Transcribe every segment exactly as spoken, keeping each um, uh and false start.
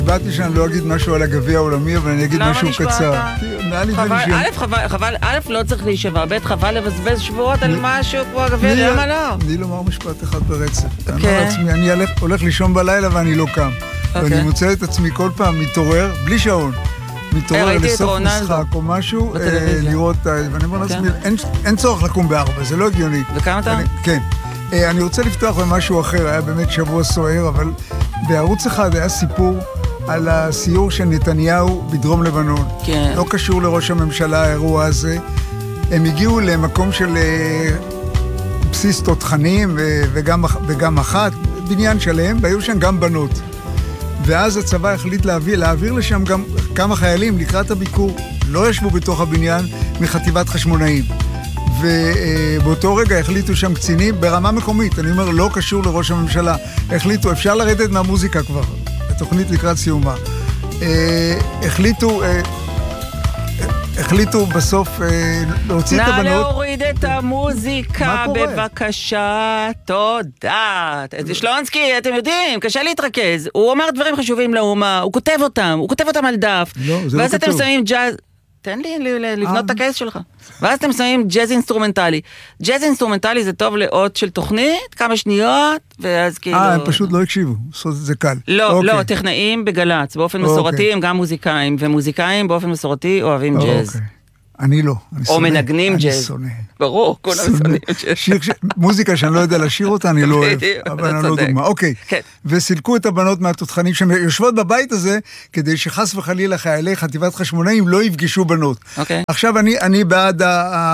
באתי שאני לא אגיד משהו על הגביע העולמי, אבל אני אגיד משהו קצר. חבל, א', לא צריך להישבע, ב', חבל לבזבז שבועות על משהו כמו הגביע, למה לא? אני לא אומר משפט אחד ברצף. אני הולך לישון בלילה ואני לא קם. ואני מוצא את עצמי כל פעם מתעורר, בלי שעון. מתעורר לסוף משחק או משהו, לראות, ואני אומר לעצמי, אין צורך לקום בארבע, זה לא הגיוני. וכמה אתה? כן. אני רוצה לפתוח במשהו אחר, היה באמת שבוע סוער, אבל בערוץ אחד היה סיפור על הסיור של נתניהו בדרום לבנון. כן. לא קשור לראש הממשלה האירוע הזה. הם הגיעו למקום של בסיס תותחנים וגם, וגם אחת, בניין שלהם, והיו שם גם בנות. ואז הצבא החליט להעביר, להעביר לשם גם כמה חיילים לקראת הביקור. לא ישבו בתוך הבניין מחטיבת חשמונאים. ובאותו רגע החליטו שם קצינים ברמה מקומית, אני אומר, לא קשור לראש הממשלה. החליטו, אפשר לרדת מהמוזיקה כבר, התוכנית לקראת סיומה. החליטו, החליטו בסוף להוציא את הבנות. נא להוריד את המוזיקה, בבקשה, תודה. שלונסקי, אתם יודעים, קשה להתרכז. הוא אומר דברים חשובים לאומה, הוא כותב אותם, הוא כותב אותם על דף. לא, זה לא כתוב. ואז אתם שמים ג'אז... תן לי לבנות את הקייס שלך. ואז אתם שמים ג'אז אינסטרומנטלי. ג'אז אינסטרומנטלי זה טוב לאות של תוכנית, כמה שניות, ואז כאילו... אה, הם פשוט לא הקשיבו, זה קל. לא, לא, טכנאים בגלץ, באופן מסורתי הם גם מוזיקאים, ומוזיקאים באופן מסורתי אוהבים ג'אז. אני לא. או מנגנים ג'אז. אני שונא. ברור, כולם שונאים ג'אז. מוזיקה שאני לא יודע לשיר אותה, אני לא אוהב. אבל אני לא דוגמה. אוקיי. וסילקו את הבנות מהתותחנים שיושבות בבית הזה, כדי שחס וחלילה חיילי חטיבת חשמונאים לא יפגשו בנות. עכשיו אני בעד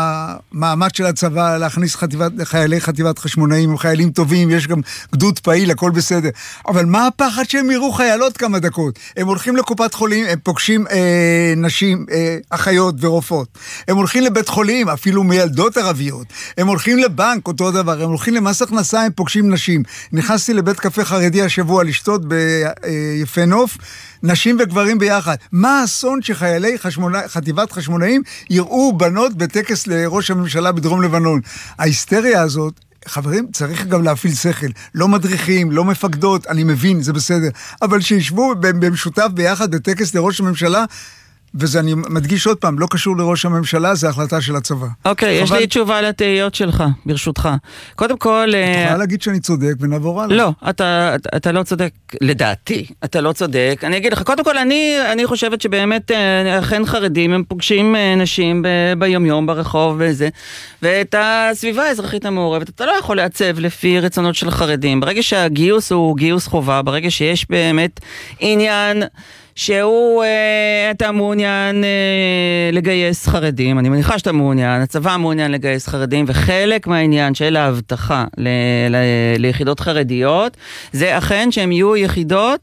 המאמץ של הצבא להכניס חיילי חטיבת חשמונאים, הם חיילים טובים, יש גם גדוד פעיל, הכל בסדר. אבל מה הפחד שהם יראו חיילות כמה דקות? הם הולכים לקופת חולים, הם פוגשים נשים, אחיות ורופאות. הם הולכים לבית חולים, אפילו מילדות ערביות. הם הולכים לבנק, אותו דבר. הם הולכים למס הכנסה, הם פוגשים נשים. נכנסתי לבית קפה חרדי השבוע לשתות ביפה נוף, נשים וגברים ביחד. מה האסון שחיילי חשמונא, חטיבת חשמונאים יראו בנות בטקס לראש הממשלה בדרום לבנון? ההיסטריה הזאת, חברים, צריך גם להפעיל שכל. לא מדריכים, לא מפקדות, אני מבין, זה בסדר. אבל שישבו במשותף ביחד בטקס לראש הממשלה, וזה אני מדגיש עוד פעם, לא קשור לראש הממשלה, זה החלטה של הצבא. אוקיי, יש לי תשובה לתהיות שלך, ברשותך. קודם כל... אתה יכולה להגיד שאני צודק ונעבור הלאה. לא, אתה לא צודק, לדעתי, אתה לא צודק. אני אגיד לך, קודם כל, אני חושבת שבאמת, אכן חרדים, הם פוגשים נשים ביומיום, ברחוב וזה, ואת הסביבה האזרחית המעורבת, אתה לא יכול לעצב לפי רצונות של חרדים. ברגע שהגיוס הוא גיוס חובה, ברגע שיש באמת עניין... שהוא, אה, אתה מעוניין אה, לגייס חרדים, אני מניחה שאתה מעוניין, הצבא מעוניין לגייס חרדים, וחלק מהעניין של ההבטחה ל, ל, ליחידות חרדיות, זה אכן שהם יהיו יחידות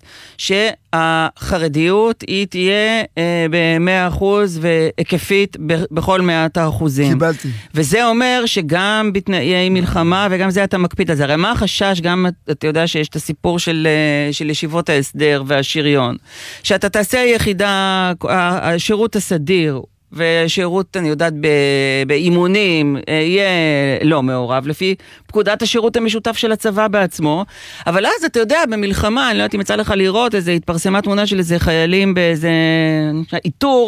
שהחרדיות היא תהיה אה, ב-מאה אחוז והיקפית ב- בכל מאת האחוזים. קיבלתי. וזה אומר שגם בתנאי מלחמה, וגם זה אתה מקפיד על זה. הרי מה החשש, גם אתה יודע שיש את הסיפור של, של ישיבות ההסדר והשריון, שאתה אתה תעשה יחידה, השירות הסדיר, ושירות, אני יודעת, באימונים, יהיה לא מעורב, לפי פקודת השירות המשותף של הצבא בעצמו, אבל אז אתה יודע, במלחמה, אני לא יודעת אם יצא לך לראות, איזו התפרסמה תמונה של איזה חיילים, באיזה איתור,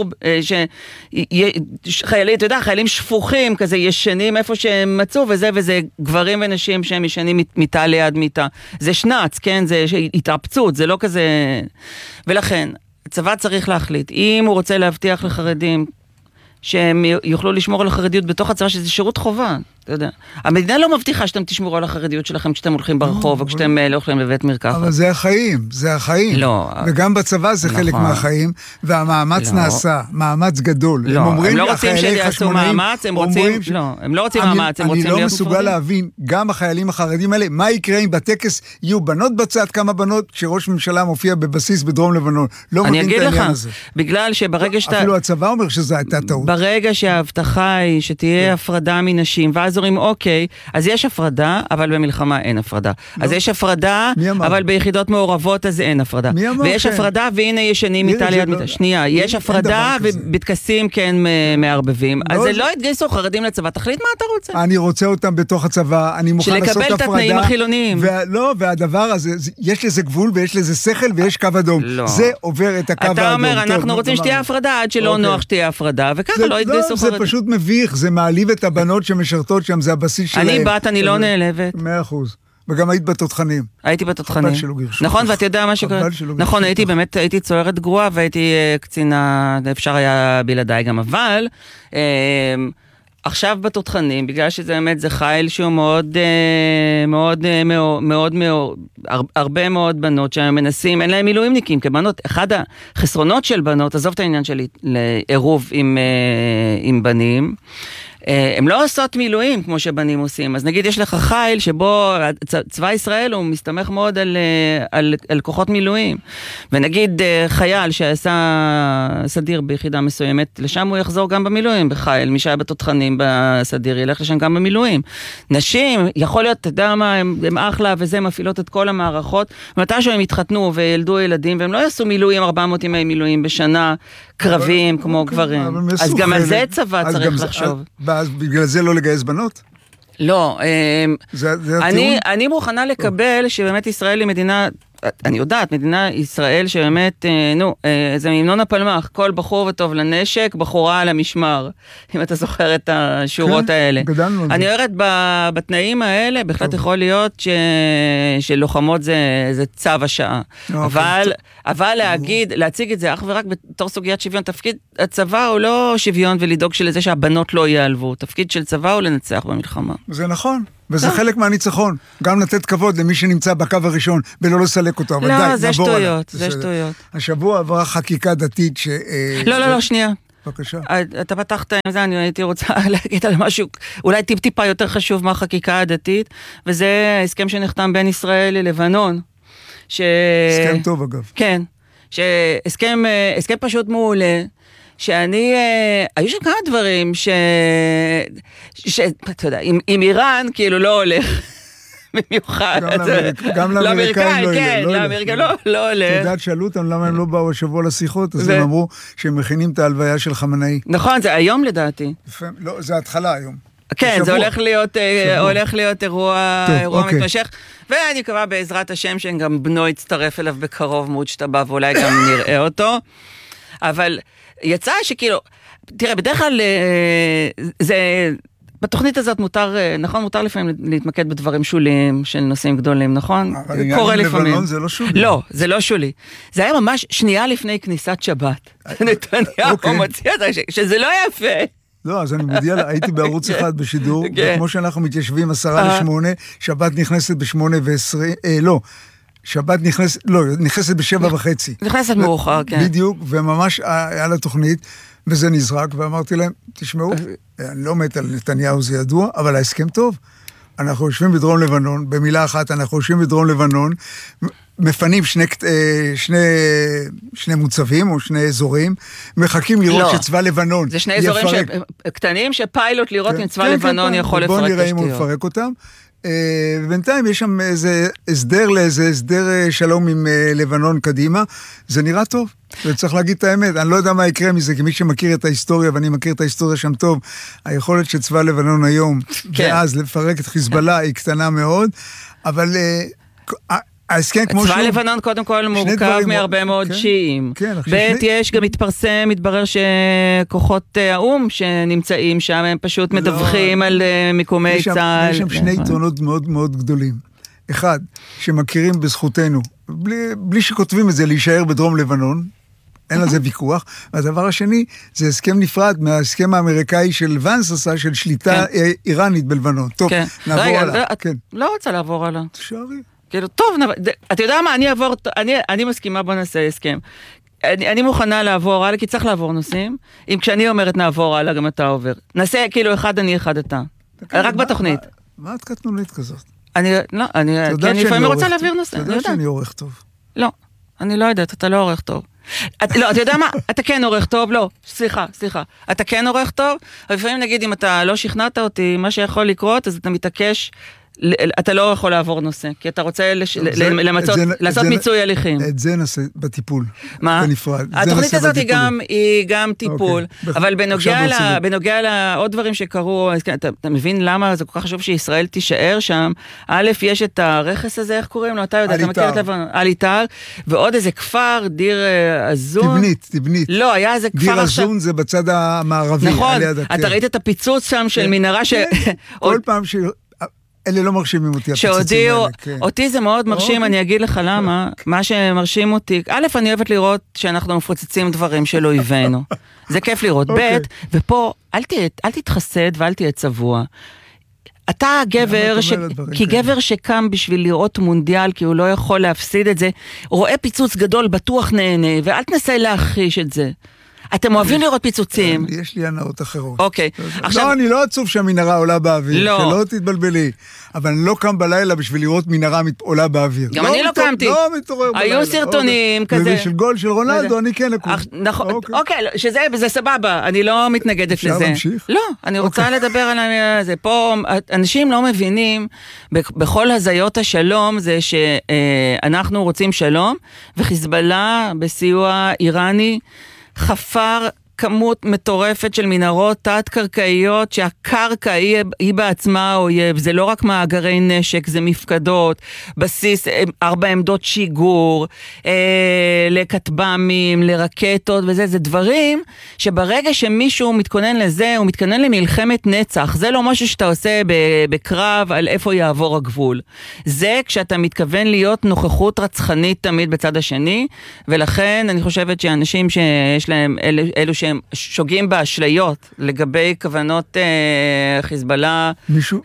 חיילים, אתה יודע, חיילים שפוכים, כזה ישנים איפה שהם מצאו, וזה וזה גברים ונשים שהם ישנים מיטה ליד מיטה. זה שנץ, כן? זה התרפצות, זה לא כזה... ולכן, הצבא צריך להחליט, אם הוא רוצה להבטיח לחרדים שהם יוכלו לשמור על החרדיות בתוך הצבא, שזה שירות חובה, אתה יודע. המדינה לא מבטיחה שאתם תשמרו על החרדיות שלכם כשאתם הולכים ברחוב, או כשאתם לא הולכים לבית מרקחת. אבל זה החיים, זה החיים. לא. וגם בצבא זה חלק מהחיים, והמאמץ נעשה, מאמץ גדול. לא, הם לא רוצים שיעשו מאמץ, הם רוצים, לא, הם לא רוצים מאמץ, הם רוצים להיות מופרדים. אני לא מסוגל להבין, גם החיילים החרדים האלה, מה יקרה אם בטקס יהיו בנות בצד, כמה בנות, כשראש ממשלה מופיע בבסיס בדרום לבנון. לא מבין את העניין הזה. בגלל שברגע שאתה... אפילו הצבא אומר שזה הייתה טעות. ברגע שההבטחה היא שתהיה הפרדה מנשים, ואז אזורים, אוקיי, אז יש הפרדה, אבל במלחמה אין הפרדה. אז יש הפרדה, אבל ביחידות מעורבות אז אין הפרדה. ויש הפרדה, והנה ישנים איטליה, שנייה, יש הפרדה, ובתקסים כן מערבבים. אז זה לא התגייסו חרדים לצבא, תחליט מה אתה רוצה. אני רוצה אותם בתוך הצבא, אני מוכן לעשות הפרדה. שלקבל את התנאים החילוניים. לא, והדבר הזה, יש לזה גבול, ויש לזה שכל, ויש קו אדום. זה עובר את הקו האדום. אתה אומר, אנחנו רוצים שתהיה הפרדה, עד שלא נוח שתהיה הפרדה, וככה לא התגייסו חרדים. זה פשוט מביך, זה מעליב את הבנות שמשרתות שם, זה הבסיס שלהם. אני בת, אני לא נעלבת. מאה אחוז. וגם היית בתותחנים. הייתי בתותחנים. נכון, ואתה יודע מה שקורה. נכון, הייתי באמת, הייתי צוערת גרועה, והייתי קצינה, אפשר היה בלעדיי גם, אבל עכשיו בתותחנים, בגלל שזה באמת, זה חיל שהוא מאוד, מאוד, מאוד, מאוד, הרבה מאוד בנות שמנסים, אין להם מילואימניקים כבנות. אחד החסרונות של בנות, עזוב את העניין שלי לעירוב עם, עם בנים, הם לא עושות מילואים כמו שבנים עושים. אז נגיד יש לך חיל שבו צבא ישראל הוא מסתמך מאוד על, על, על כוחות מילואים. ונגיד חייל שעשה סדיר ביחידה מסוימת, לשם הוא יחזור גם במילואים בחיל. מי שהיה בתותחנים בסדיר ילך לשם גם במילואים. נשים, יכול להיות, אתה יודע מה, הם, הם אחלה וזה מפעילות את כל המערכות. מתי שהם התחתנו וילדו ילדים, והם לא יעשו מילואים, ארבע מאות ימי מילואים בשנה, קרבים כמו גברים. אז גם על זה צבא צריך לחשוב. אז בגלל זה לא לגייס בנות? לא, אני, אני מוכנה לקבל שבאמת ישראל היא מדינה, אני יודעת, מדינה ישראל שבאמת, נו, זה ממנון הפלמח, כל בחור וטוב לנשק, בחורה על המשמר, אם אתה זוכר את השורות האלה. גדלנו על זה. אני אומרת, בתנאים האלה, בהחלט יכול להיות שלוחמות זה צו השעה. אבל, אבל להגיד, להציג את זה אך ורק בתור סוגיית שוויון, תפקיד הצבא הוא לא שוויון ולדאוג שלזה שהבנות לא ייעלבו, תפקיד של צבא הוא לנצח במלחמה. זה נכון. וזה חלק מהניצחון, גם לתת כבוד למי שנמצא בקו הראשון, ולא לסלק אותו, אבל לא, די, זה נעבור עליו. שטויות, זה שטויות. השבוע עברה חקיקה דתית ש... לא, לא, לא, שנייה. בבקשה. אתה פתחת עם זה, אני הייתי רוצה להגיד על משהו, אולי טיפ טיפה יותר חשוב מהחקיקה הדתית, וזה ההסכם שנחתם בין ישראל ללבנון. ש... הסכם טוב אגב. כן, שהסכם הסכם פשוט מעולה, שאני, אה, היו שם כמה דברים ש... ש... אתה יודע, עם, עם איראן כאילו לא הולך במיוחד. גם לאמריקאים לא כן, ילך. לאמריקאים לא הולך. אתה יודעת, שאלו אותם למה הם לא באו השבוע לשיחות, אז הם אמרו שהם מכינים את ההלוויה של חמנאי. נכון, זה היום לדעתי. לא, זה התחלה היום. כן, זה הולך להיות, הולך להיות אירוע, אירוע מתמשך, ואני מקווה בעזרת השם שגם בנו יצטרף אליו בקרוב מאוד שאתה בא, ואולי גם נראה אותו. אבל יצא שכאילו, תראה, בדרך כלל זה, בתוכנית הזאת מותר, נכון, מותר לפעמים להתמקד בדברים שוליים של נושאים גדולים, נכון? קורה לפעמים. לבנון זה לא שולי. לא, זה לא שולי. זה היה ממש שנייה לפני כניסת שבת. נתניהו מוציא את זה, שזה לא יפה. לא, אז אני מודיע, הייתי בערוץ אחד בשידור, וכמו שאנחנו מתיישבים עשרה לשמונה, שבת נכנסת בשמונה ועשרים, לא, שבת נכנסת, לא, נכנסת בשבע וחצי. נכנסת מאוחר, כן. בדיוק, וממש היה לה תוכנית, וזה נזרק, ואמרתי להם, תשמעו, אני לא מת על נתניהו, זה ידוע, אבל ההסכם טוב. אנחנו יושבים בדרום לבנון, במילה אחת, אנחנו יושבים בדרום לבנון, מפנים שני, שני, שני מוצבים או שני אזורים, מחכים לראות לא. שצבא לבנון זה שני אזורים ש... קטנים שפיילוט לראות כן, אם צבא כן, לבנון כן, יכול לפרק תשתיות. בוא נראה אם הוא מפרק אותם. ובינתיים יש שם איזה הסדר לאיזה הסדר שלום עם לבנון קדימה, זה נראה טוב, וצריך להגיד את האמת, אני לא יודע מה יקרה מזה, כי מי שמכיר את ההיסטוריה, ואני מכיר את ההיסטוריה שם טוב, היכולת שצבא לבנון היום, כן. ואז לפרק את חיזבאללה, היא קטנה מאוד, אבל... ההסכם כמו שהוא... צבא לבנון קודם כל מורכב מהרבה מאוד שיעים. ב' יש גם מתפרסם, מתברר שכוחות האום שנמצאים שם, הם פשוט מדווחים על מיקומי צה"ל. יש שם שני יתרונות מאוד מאוד גדולים. אחד, שמכירים בזכותנו, בלי שכותבים את זה, להישאר בדרום לבנון, אין על זה ויכוח. והדבר השני, זה הסכם נפרד מההסכם האמריקאי של ונס עשה, של שליטה איראנית בלבנון. טוב, נעבור הלאה. לא רוצה לעבור הלאה. תשארי. כאילו, טוב, אתה יודע מה, אני אעבור, אני, אני מסכימה, בוא נעשה הסכם. אני, אני מוכנה לעבור הלאה, כי צריך לעבור נושאים. אם כשאני אומרת נעבור הלאה, גם אתה עובר. נעשה כאילו אחד אני, אחד אתה. רק בתוכנית. מה את קטנונית כזאת? אני, לא, אני, כי אני לפעמים רוצה להעביר נושא. אתה יודע שאני עורך טוב. לא, אני לא יודעת, אתה לא עורך טוב. לא, אתה יודע מה? אתה כן עורך טוב? לא, סליחה, סליחה. אתה כן עורך טוב? לפעמים נגיד, אם אתה לא שכנעת אותי, מה שיכול לקרות, אז אתה מתעקש, אתה לא יכול לעבור נושא, כי אתה רוצה לעשות מיצוי הליכים. את זה נעשה בטיפול. מה? התוכנית הזאת היא גם טיפול, אבל בנוגע לעוד דברים שקרו, אתה מבין למה זה כל כך חשוב שישראל תישאר שם? א', יש את הרכס הזה, איך קוראים לו? אתה יודע, אתה מכיר את לבנון? אליטל, ועוד איזה כפר, דיר אזון. תבנית, תבנית. לא, היה איזה כפר עכשיו. דיר אזון זה בצד המערבי. נכון, אתה ראית את הפיצוץ שם של מנהרה ש... כל פעם ש... אלה לא מרשימים אותי, הפציצים האלה. אותי זה מאוד מרשים, אני אגיד לך למה, מה שמרשים אותי, א', אני אוהבת לראות שאנחנו מפוצצים דברים של אויבינו. זה כיף לראות. ב', ופה, אל תתחסד ואל תהיה צבוע. אתה גבר, כי גבר שקם בשביל לראות מונדיאל, כי הוא לא יכול להפסיד את זה, רואה פיצוץ גדול, בטוח נהנה, ואל תנסה להכחיש את זה. אתם אוהבים לראות פיצוצים. יש לי הנאות אחרות. אוקיי. לא, אני לא עצוב שהמנהרה עולה באוויר. לא. שלא תתבלבלי. אבל אני לא קם בלילה בשביל לראות מנהרה עולה באוויר. גם אני לא קמתי. לא מתעורר בלילה. היו סרטונים כזה. ובשביל גול של רונלדו אני כן אקום. נכון. אוקיי, שזה סבבה. אני לא מתנגדת לזה. אפשר להמשיך? לא, אני רוצה לדבר על זה. פה אנשים לא מבינים, בכל הזיות השלום זה שאנחנו רוצים שלום, וחיזבאללה בסיוע איראני חפר כמות מטורפת של מנהרות תת-קרקעיות שהקרקע היא, היא בעצמה האויב, זה לא רק מאגרי נשק, זה מפקדות, בסיס, ארבע עמדות שיגור, אה, לכטב"מים, לרקטות וזה, זה דברים שברגע שמישהו מתכונן לזה, הוא מתכונן למלחמת נצח, זה לא משהו שאתה עושה בקרב על איפה יעבור הגבול. זה כשאתה מתכוון להיות נוכחות רצחנית תמיד בצד השני, ולכן אני חושבת שאנשים שיש להם, אלו, אלו ש שהם שוגים באשליות לגבי כוונות אה, חיזבאללה מישהו,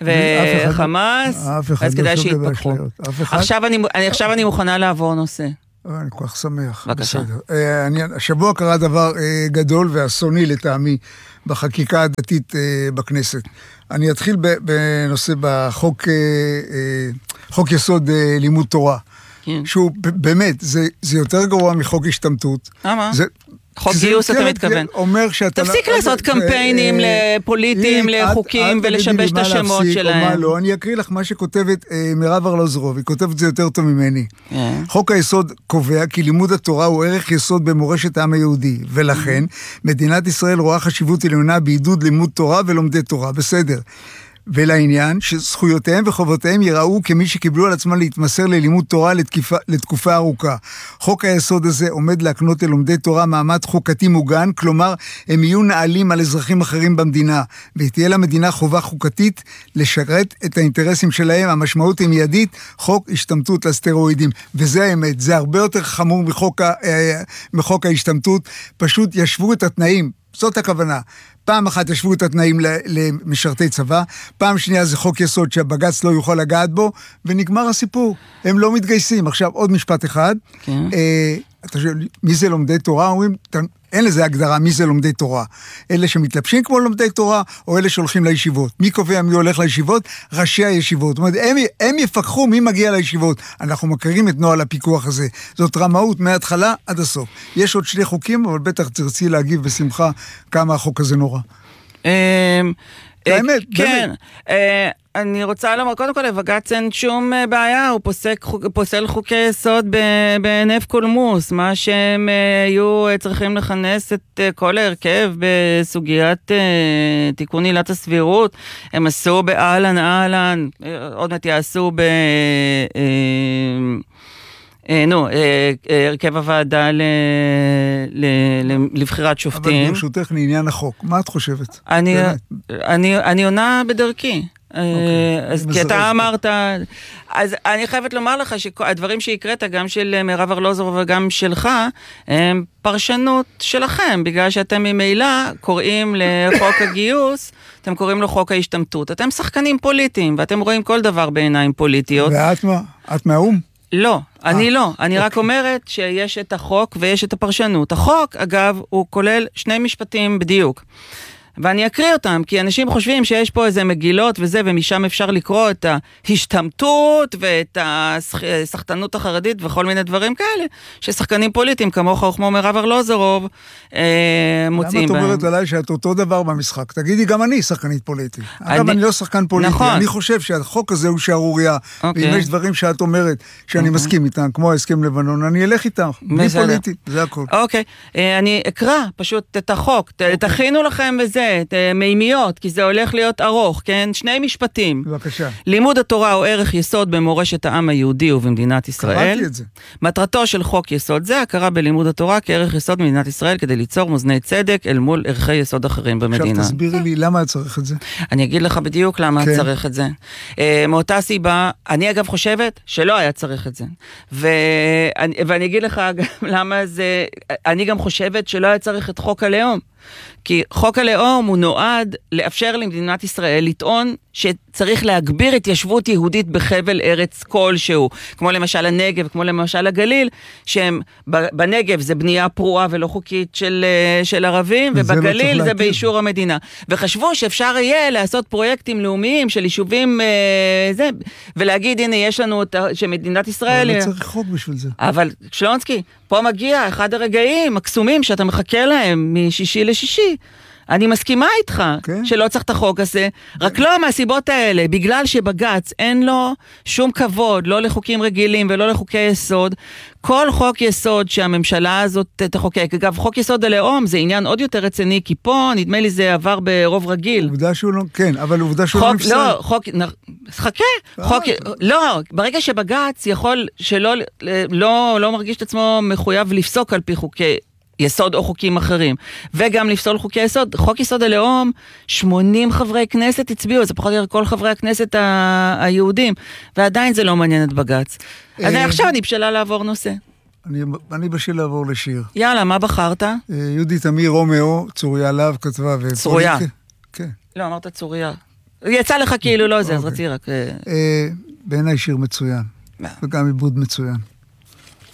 וחמאס, אז כדאי שיתפתחו. עכשיו אני, אני, עכשיו אני מוכנה לעבור נושא. אני כל כך שמח. בבקשה. אה, אני, השבוע קרה דבר אה, גדול ואסוני לטעמי בחקיקה הדתית אה, בכנסת. אני אתחיל בנושא בחוק אה, אה, חוק יסוד אה, לימוד תורה. כן. שהוא באמת, זה, זה יותר גרוע מחוק השתמטות. למה? זה... חוק גיוס אתה מתכוון. תפסיק לעשות קמפיינים לפוליטיים, לחוקים ולשבש את השמות שלהם. אני אקריא לך מה שכותבת מירב ארלוזורוב, היא כותבת זה יותר טוב ממני. חוק היסוד קובע כי לימוד התורה הוא ערך יסוד במורשת העם היהודי, ולכן מדינת ישראל רואה חשיבות עליונה בעידוד לימוד תורה ולומדי תורה, בסדר. ולעניין שזכויותיהם וחובותיהם יראו כמי שקיבלו על עצמם להתמסר ללימוד תורה לתקיפה, לתקופה ארוכה. חוק היסוד הזה עומד להקנות ללומדי תורה מעמד חוקתי מוגן, כלומר הם יהיו נעלים על אזרחים אחרים במדינה, ותהיה למדינה חובה חוקתית לשרת את האינטרסים שלהם. המשמעות היא מיידית, חוק השתמטות לסטרואידים, וזה האמת, זה הרבה יותר חמור מחוק, מחוק ההשתמטות, פשוט ישבו את התנאים, זאת הכוונה. פעם אחת ישבו את התנאים למשרתי צבא, פעם שנייה זה חוק יסוד שהבג"ץ לא יוכל לגעת בו, ונגמר הסיפור. הם לא מתגייסים. עכשיו, עוד משפט אחד. כן. אה, אתה שואל, מי זה לומדי תורה? אומרים, אין לזה הגדרה מי זה לומדי תורה. אלה שמתלבשים כמו לומדי תורה, או אלה שהולכים לישיבות. מי קובע מי הולך לישיבות? ראשי הישיבות. זאת אומרת, הם, הם יפקחו מי מגיע לישיבות. אנחנו מכירים את נוהל הפיקוח הזה. זאת רמאות מההתחלה עד הסוף. יש עוד שני חוקים, אבל בטח תרצי להגיב בשמחה כמה החוק הזה נורא. האמת, כן. אני רוצה לומר, קודם כל, לבג"ץ אין שום בעיה, הוא פוסק, פוסל חוקי יסוד בהינף קולמוס, מה שהם היו צריכים לכנס את כל ההרכב בסוגיית תיקון עילת הסבירות, הם עשו באהלן אהלן, עוד מעט יעשו ב... נו, הרכב הוועדה לבחירת שופטים. אבל ברשותך לעניין החוק, מה את חושבת? אני עונה בדרכי. כי אתה אמרת, אז אני חייבת לומר לך שהדברים שהקראת, גם של מירב ארלוזורוב וגם שלך, הם פרשנות שלכם, בגלל שאתם ממילא קוראים לחוק הגיוס, אתם קוראים לו חוק ההשתמטות. אתם שחקנים פוליטיים, ואתם רואים כל דבר בעיניים פוליטיות. ואת מה? את מהאום? לא, אני לא. אני רק אומרת שיש את החוק ויש את הפרשנות. החוק, אגב, הוא כולל שני משפטים בדיוק. ואני אקריא אותם, כי אנשים חושבים שיש פה איזה מגילות וזה, ומשם אפשר לקרוא את ההשתמטות ואת הסחטנות החרדית וכל מיני דברים כאלה, ששחקנים פוליטיים כמוך וכמו מרב ארלוזורוב מוצאים בהם. למה את אומרת עליי שאת אותו דבר במשחק? תגידי, גם אני שחקנית פוליטית. אגב, אני לא שחקן פוליטי. אני חושב שהחוק הזה הוא שערוריה, ואם יש דברים שאת אומרת שאני מסכים איתם, כמו ההסכם לבנון, אני אלך איתם, בלי פוליטי, זה הכל. אוקיי, אני אקרא פשוט את החוק, תכינו לכם וזה, מימיות, כי זה הולך להיות ארוך, כן? שני משפטים. בבקשה. לימוד התורה הוא ערך יסוד במורשת העם היהודי ובמדינת ישראל. קראתי את זה. מטרתו של חוק יסוד זה, הכרה בלימוד התורה כערך יסוד במדינת ישראל, כדי ליצור מאזני צדק אל מול ערכי יסוד אחרים במדינה. עכשיו תסבירי לי למה את צריך את זה. אני אגיד לך בדיוק למה כן. צריך את זה. מאותה סיבה, אני אגב חושבת שלא היה צריך את זה. ואני, ואני אגיד לך גם למה זה, אני גם חושבת שלא היה צריך את חוק הלאום. כי חוק הלאום הוא נועד לאפשר למדינת ישראל לטעון שצריך להגביר התיישבות יהודית בחבל ארץ כלשהו, כמו למשל הנגב, כמו למשל הגליל, שהם בנגב זה בנייה פרועה ולא חוקית של, של ערבים, ובגליל לא זה באישור המדינה. וחשבו שאפשר יהיה לעשות פרויקטים לאומיים של יישובים, זה, ולהגיד הנה יש לנו שמדינת ישראל... אבל לא צריך חוק בשביל זה. אבל שלונסקי, פה מגיע אחד הרגעים הקסומים שאתה מחכה להם משישי לשישי. אני מסכימה איתך okay. שלא צריך את החוק הזה, רק לא מהסיבות האלה, בגלל שבגץ אין לו שום כבוד, לא לחוקים רגילים ולא לחוקי יסוד. כל חוק יסוד שהממשלה הזאת תחוקק, אגב, חוק יסוד הלאום זה עניין עוד יותר רציני, כי פה נדמה לי זה עבר ברוב רגיל. עובדה שהוא לא, כן, אבל עובדה שהוא חוק, לא נפסל. לא, חוק, חכה, חוק, לא, ברגע שבגץ יכול שלא, לא, לא מרגיש את עצמו מחויב לפסוק על פי חוקי יסוד או חוקים אחרים, וגם לפסול חוקי יסוד. חוק יסוד הלאום, שמונים חברי כנסת הצביעו, זה פחות או יותר כל חברי הכנסת ה- היהודים, ועדיין זה לא מעניין את בגץ. אז עכשיו אני בשלה לעבור נושא. אני, אני בשל לעבור לשיר. יאללה, מה בחרת? יהודית אמיר רומאו, צוריה להב כתבה. צוריה. כן. לא, אמרת צוריה. יצא לך כאילו לא זה, אז רציתי רק... בעיניי שיר מצוין, וגם עיבוד מצוין.